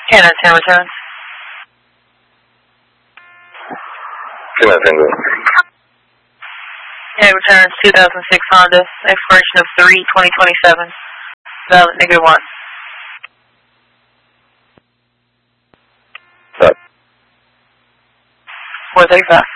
Canada 10 return. Canada 10 go. Yeah, returns 2006 Honda, expiration of 3/2027. Valid -1. Stop. 435.